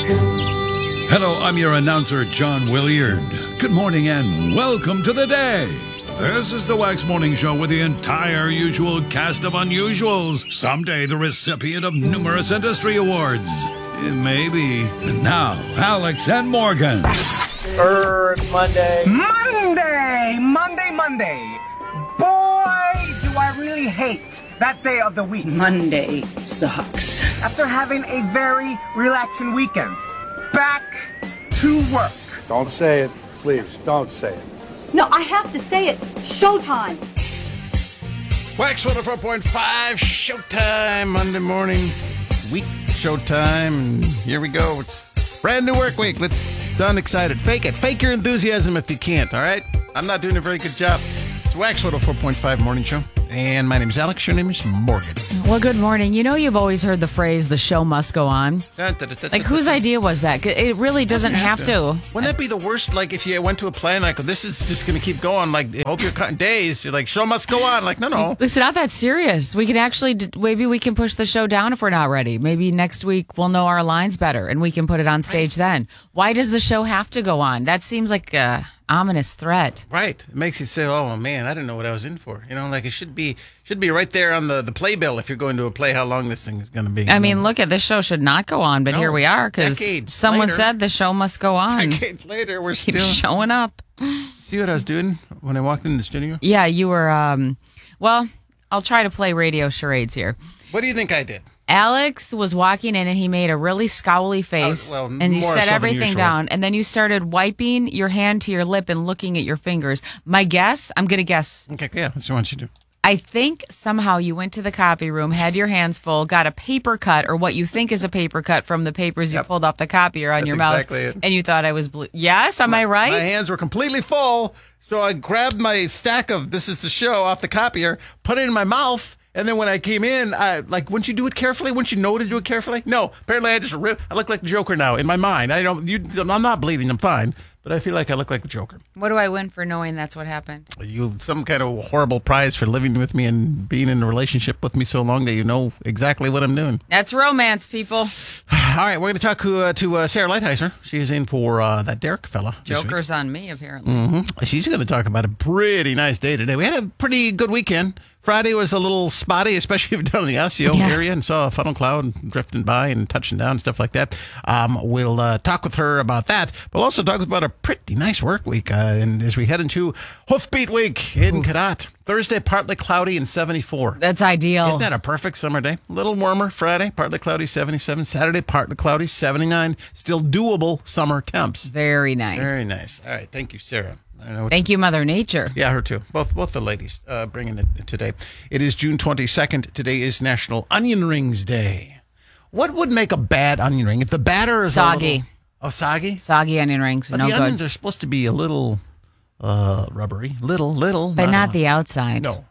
Hello, I'm your announcer, John Williard. Good morning and welcome to the day. This is the Wax Morning Show with the entire usual cast of unusuals. Someday the recipient of numerous industry awards. Maybe. And now, Alex and Morgan. Monday. Monday. Boy, do I really hate that day of the week. Monday sucks. After having a very relaxing weekend, back to work. Don't say it, please. Don't say it. No, I have to say it. Showtime. Wax 104.5, showtime, Monday morning, week showtime. Here we go. It's brand new work week. Let's done excited. Fake it. Fake your enthusiasm if you can't, all right? I'm not doing a very good job. It's Wax 104.5 morning show. And my name is Alex. Your name is Morgan. Well, good morning. You know, you've always heard the phrase, the show must go on. Like, whose idea was that? It really doesn't have to. Wouldn't that be the worst? Like, if you went to a play and, like, this is just going to keep going. Like, hope you're cutting days. You're like, show must go on. Like, no. It's not that serious. We could actually, maybe we can push the show down if we're not ready. Maybe next week we'll know our lines better and we can put it on stage then. Why does the show have to go on? That seems like a ominous threat. Right. It makes you say, oh, man, I didn't know what I was in for. You know, like, it should be right there on the playbill if you're going to a play, how long this thing is going to be. I mean, look at this show should not go on, but here we are because someone said the show must go on. Decades later, we're Keep still showing up. See what I was doing when I walked in the studio? Yeah, you were, well, I'll try to play radio charades here. What do you think I did? Alex was walking in and he made a really scowly face and you set everything down and then you started wiping your hand to your lip and looking at your fingers. My guess, I'm going to guess. Okay, yeah, that's what I want you to do. I think somehow you went to the copy room, had your hands full, got a paper cut or what you think is a paper cut from the papers you pulled off the copier on your mouth. Exactly it. And you thought I was Yes, am I right? My hands were completely full, so I grabbed my stack of This Is the Show off the copier, put it in my mouth. And then when I came in, wouldn't you do it carefully? Wouldn't you know to do it carefully? No. Apparently, I look like the Joker now in my mind. I'm not bleeding. I'm fine. But I feel like I look like the Joker. What do I win for knowing that's what happened? Some kind of horrible prize for living with me and being in a relationship with me so long that you know exactly what I'm doing. That's romance, people. All right, we're going to talk to Sarah Lighthizer. She's in for that Derek fella. Joker's on me, apparently. Mm-hmm. She's going to talk about a pretty nice day today. We had a pretty good weekend. Friday was a little spotty, especially if you're down in the Osseo area and saw a funnel cloud drifting by and touching down and stuff like that. We'll talk with her about that. We'll also talk about a pretty nice work week and as we head into Hoofbeat Week in Cadat. Thursday, partly cloudy and 74. That's ideal. Isn't that a perfect summer day? A little warmer Friday, partly cloudy, 77. Saturday, partly cloudy, 79. Still doable summer temps. Very nice. Very nice. All right. Thank you, Sarah. Thank you, Mother Nature. Yeah, her too. Both the ladies bringing it today. It is June 22nd. Today is National Onion Rings Day. What would make a bad onion ring? If the batter is soggy. Soggy? Soggy onion rings. But no the good. onions are supposed to be a little rubbery. Little. But not the outside. No.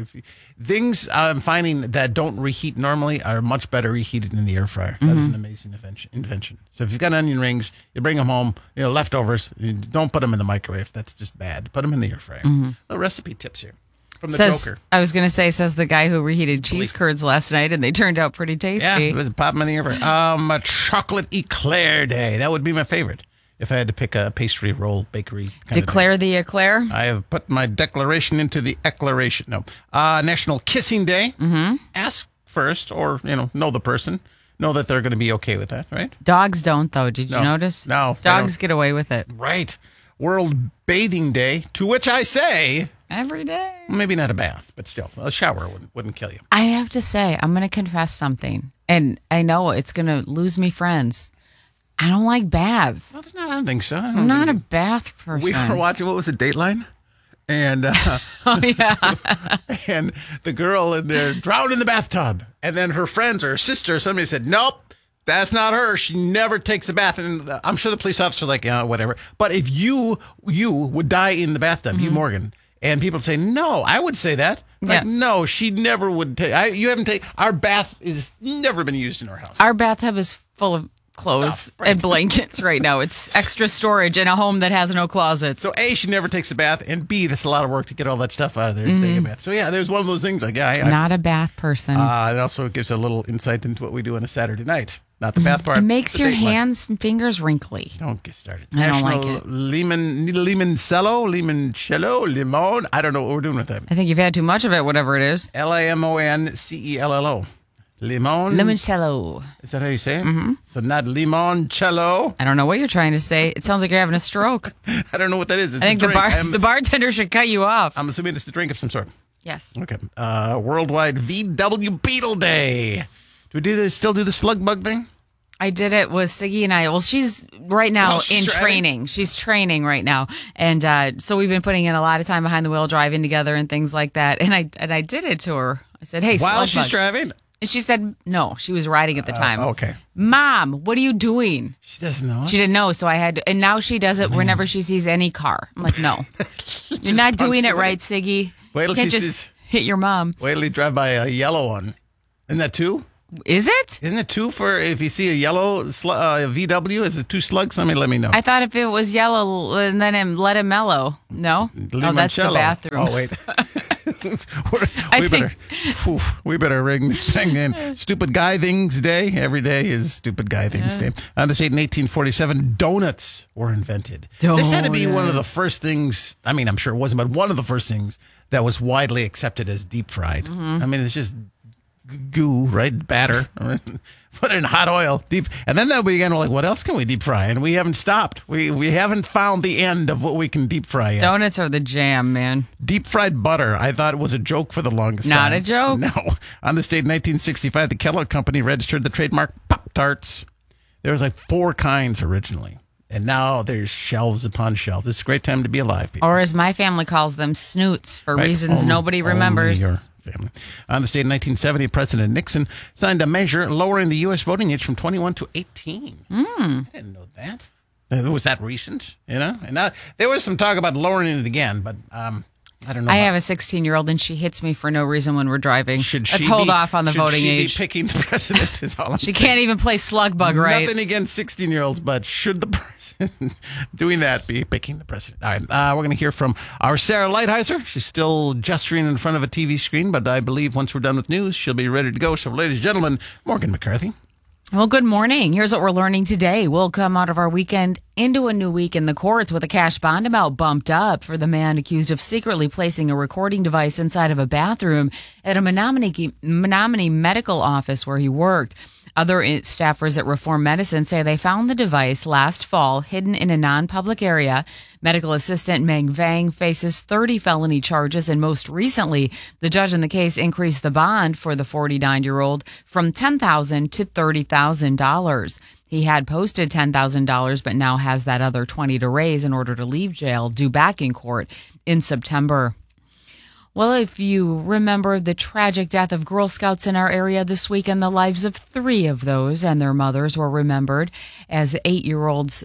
Things I'm finding that don't reheat normally are much better reheated in the air fryer. That is an amazing invention. So if you've got onion rings, you bring them home, leftovers, you don't put them in the microwave. That's just bad. Put them in the air fryer. Little recipe tips here from the Joker. I was going to say, says the guy who reheated cheese curds last night, and they turned out pretty tasty. Yeah, pop them in the air fryer. A chocolate eclair day. That would be my favorite. If I had to pick a pastry roll bakery. Declare the eclair? I have put my declaration into the eclaration. No. National Kissing Day. Ask first or, know the person. Know that they're going to be okay with that, right? Dogs don't, though. Did you notice? No. Dogs get away with it. Right. World Bathing Day, to which I say... Every day. Maybe not a bath, but still. A shower wouldn't kill you. I have to say, I'm going to confess something. And I know it's going to lose me friends. I don't like baths. Well, I don't think so. I'm not a bath person. We were watching, what was it, Dateline? And oh, yeah. And the girl in there drowned in the bathtub. And then her friends or her sister or somebody said, nope, that's not her. She never takes a bath. And I'm sure the police officer like, whatever. But if you would die in the bathtub, you, Morgan, and people say, no, I would say that. Like, no, she never would take. Our bath is never been used in our house. Our bathtub is full of clothes Stuff, right. and blankets right now. It's extra storage in a home that has no closets. So A, she never takes a bath, and B, that's a lot of work to get all that stuff out of there to take a bath. So yeah, there's one of those things. Like, yeah, Not a bath person. it also gives a little insight into what we do on a Saturday night. Not the bath part. It makes the your date one. hands and fingers wrinkly. Don't get started. I don't like National it. Limon. I don't know what we're doing with that. I think you've had too much of it, whatever it is. Limoncello. Limon. Limoncello. Is that how you say it? Mm-hmm. So not limoncello. I don't know what you're trying to say. It sounds like you're having a stroke. I don't know what that is. It's I think a drink. the bartender should cut you off. I'm assuming it's a drink of some sort. Yes. Okay. Worldwide VW Beetle Day. Do we still do the slug bug thing? I did it with Siggy and I. Well, she's right now she's in training. She's training right now. And so we've been putting in a lot of time behind the wheel, driving together and things like that. And I did it to her. I said, hey, While slug she's bug. driving? And she said, no, she was riding at the time. Okay. Mom, what are you doing? She doesn't know. She didn't know, so I had to, and now she does it whenever she sees any car. I'm like, no, you're not doing it right, Siggy. Wait till Can't she just sees- hit your mom. Wait till you drive by a yellow one. Isn't that two? Is it? Isn't it two for if you see a yellow VW? Is it two slugs? Somebody let me know. I thought if it was yellow and then let it mellow. No? Oh, that's the Limoncello. bathroom. Oh, wait. think- we better ring this thing in. Stupid Guy Things Day. Every day is Stupid Guy Things Day. On this date in 1847, donuts were invented. This had to be one of the first things. I mean, I'm sure it wasn't, but one of the first things that was widely accepted as deep fried. I mean, it's just goo, right? Batter. Put it in hot oil, deep, and then that began. We're like, what else can we deep fry? And we haven't stopped. We haven't found the end of what we can deep fry yet. Donuts are the jam, man. Deep fried butter. I thought it was a joke for the longest time. Not a joke. No. On this date in 1965, the Kellogg Company registered the trademark Pop-Tarts. There was like 4 kinds originally, and now there's shelves upon shelves. It's a great time to be alive, people. Or as my family calls them, snoots, for Right. reasons Only- nobody remembers. only your family. On this date in 1970, President Nixon signed a measure lowering the U.S. voting age from 21 to 18. I didn't know that. It was that recent, you know? And now, there was some talk about lowering it again, but I don't know. I have a 16-year-old, and she hits me for no reason when we're driving. Should Let's she hold be- off on the voting should age. She be picking the president is all I'm She saying. can't even play slug bug right. Nothing against 16-year-olds, but should the president doing that be picking the president? All right, we're going to hear from our Sarah Lighthizer. She's still gesturing in front of a TV screen, but I believe once we're done with news, she'll be ready to go. So, ladies and gentlemen, Morgan McCarthy. Well, good morning. Here's what we're learning today. We'll come out of our weekend into a new week in the courts with a cash bond amount bumped up for the man accused of secretly placing a recording device inside of a bathroom at a Menominee medical office where he worked. Other staffers at Reform Medicine say they found the device last fall hidden in a non-public area. Medical assistant Meng Vang faces 30 felony charges, and most recently, the judge in the case increased the bond for the 49-year-old from $10,000 to $30,000. He had posted $10,000, but now has that other $20,000 to raise in order to leave jail, due back in court in September. Well, if you remember the tragic death of Girl Scouts in our area this weekend, the lives of 3 of those and their mothers were remembered as 8-year-olds.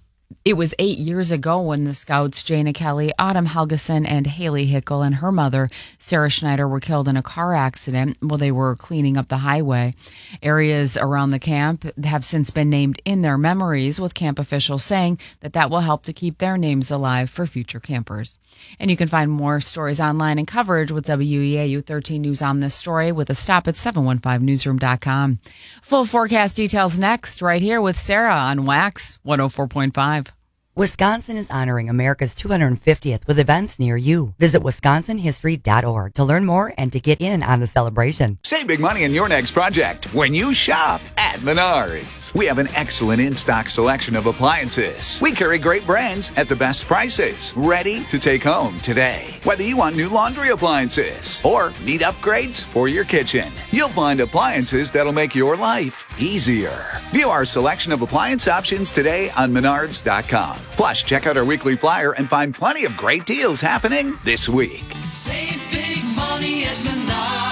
It was 8 years ago when the Scouts, Jana Kelly, Autumn Helgeson, and Haley Hickel and her mother, Sarah Schneider, were killed in a car accident while they were cleaning up the highway. Areas around the camp have since been named in their memories, with camp officials saying that will help to keep their names alive for future campers. And you can find more stories online and coverage with WEAU 13 News on this story with a stop at 715newsroom.com. Full forecast details next, right here with Sarah on Wax 104.5. Wisconsin is honoring America's 250th with events near you. Visit wisconsinhistory.org to learn more and to get in on the celebration. Save big money in your next project when you shop at Menards. We have an excellent in-stock selection of appliances. We carry great brands at the best prices, ready to take home today. Whether you want new laundry appliances or need upgrades for your kitchen, you'll find appliances that'll make your life easier. View our selection of appliance options today on Menards.com. Plus, check out our weekly flyer and find plenty of great deals happening this week. Save big money at Menards.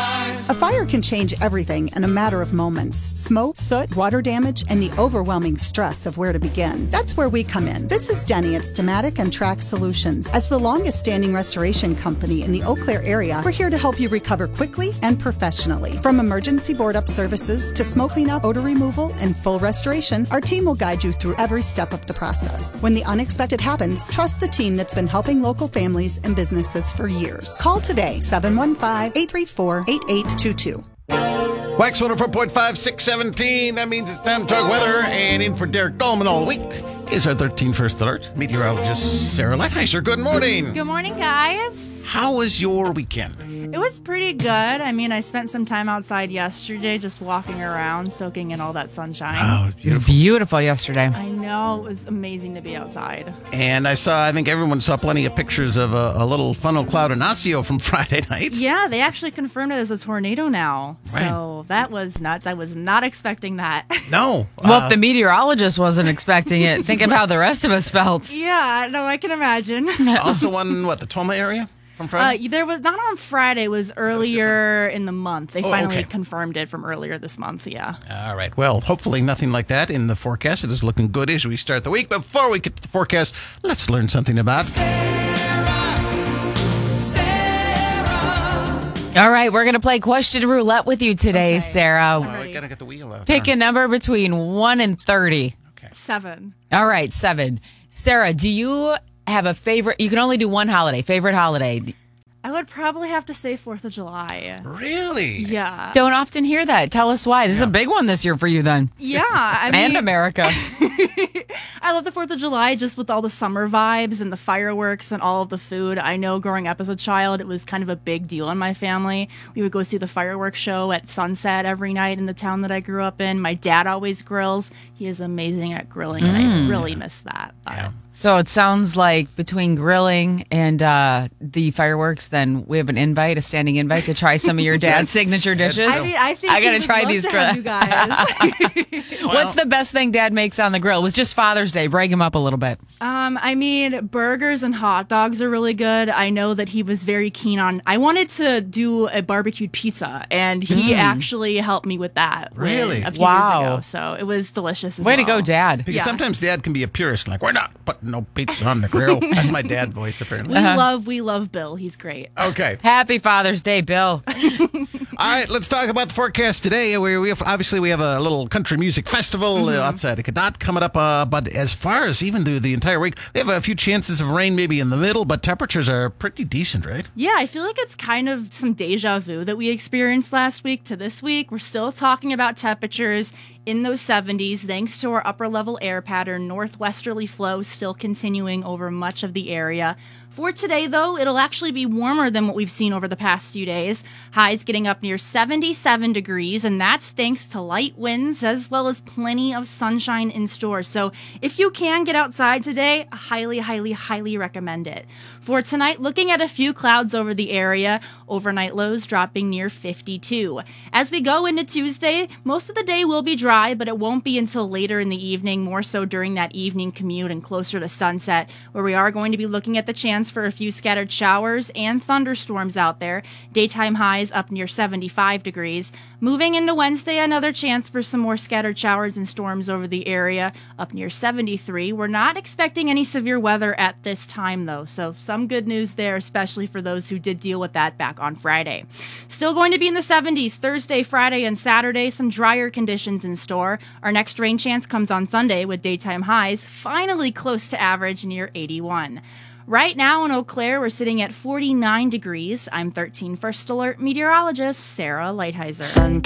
A fire can change everything in a matter of moments. Smoke, soot, water damage, and the overwhelming stress of where to begin. That's where we come in. This is Denny at Stamatic and Track Solutions. As the longest standing restoration company in the Eau Claire area, we're here to help you recover quickly and professionally. From emergency board-up services to smoke cleanup, odor removal, and full restoration, our team will guide you through every step of the process. When the unexpected happens, trust the team that's been helping local families and businesses for years. Call today, 715-834-8822. Wax 104.5, 617. That means it's time to talk weather. And in for Derek Dolman all week is our 13 First Alert meteorologist Sarah Lighthizer. Good morning. Good morning, guys. How was your weekend? It was pretty good. I mean, I spent some time outside yesterday just walking around, soaking in all that sunshine. Oh, It was beautiful yesterday. I know. It was amazing to be outside. And I think everyone saw plenty of pictures of a little funnel cloud Ignacio from Friday night. Yeah, they actually confirmed it as a tornado now. Right. So that was nuts. I was not expecting that. No. Well, if the meteorologist wasn't expecting it, think of how the rest of us felt. Yeah, no, I can imagine. Also on, the Toma area? From Friday? There was not on Friday. It was earlier in the month. They finally okay. confirmed it from earlier this month. Yeah. All right. Well, hopefully nothing like that in the forecast. It is looking good as we start the week. Before we get to the forecast, let's learn something about All right, we're going to play question roulette with you today, Sarah. we got to get the wheel out. Pick a number between 1 and 30. 7. All right, 7. Sarah, do you have a favorite? You can only do one holiday. Favorite holiday? I would probably have to say 4th of July. Really? Yeah. Don't often hear that. Tell us why. This is a big one this year for you then. Yeah. I mean, And America. I love the 4th of July just with all the summer vibes and the fireworks and all of the food. I know growing up as a child, it was kind of a big deal in my family. We would go see the fireworks show at sunset every night in the town that I grew up in. My dad always grills. He is amazing at grilling, and I really miss that. Yeah. So it sounds like between grilling and the fireworks, then we have a standing invite to try some of your dad's signature dishes. I think I gotta he would try love these to have you guys. What's the best thing Dad makes on the grill? It was just Father's Day. Break him up a little bit. I mean, burgers and hot dogs are really good. I know that he was very keen on. I wanted to do a barbecued pizza, and he actually helped me with that. Really? A few years ago. So it was delicious. Way to go, Dad. Because sometimes Dad can be a purist, like, we're not putting no pizza on the grill. That's my dad voice, apparently. We love Bill. He's great. Okay. Happy Father's Day, Bill. All right, let's talk about the forecast today. We have a little country music festival outside of Cadott coming up. But as far as even through the entire week, we have a few chances of rain maybe in the middle, but temperatures are pretty decent, right? Yeah, I feel like it's kind of some deja vu that we experienced last week to this week. We're still talking about temperatures in those 70s, thanks to our upper level air pattern, northwesterly flow still continuing over much of the area. For today, though, it'll actually be warmer than what we've seen over the past few days. Highs getting up near 77 degrees, and that's thanks to light winds as well as plenty of sunshine in store. So if you can get outside today, I highly recommend it. For tonight, looking at a few clouds over the area, overnight lows dropping near 52. As we go into Tuesday, most of the day will be dry, but it won't be until later in the evening, more so during that evening commute and closer to sunset, where we are going to be looking at the chance for a few scattered showers and thunderstorms out there. Daytime highs up near 75 degrees. Moving into Wednesday, another chance for some more scattered showers and storms over the area, up near 73. We're not expecting any severe weather at this time, though, so some good news there, especially for those who did deal with that back on Friday. Still going to be in the 70s Thursday, Friday, and Saturday. Some drier conditions in store. Our next rain chance comes on Sunday with daytime highs finally close to average near 81. Right now in Eau Claire, we're sitting at 49 degrees. I'm 13 First Alert meteorologist Sarah Lighthizer.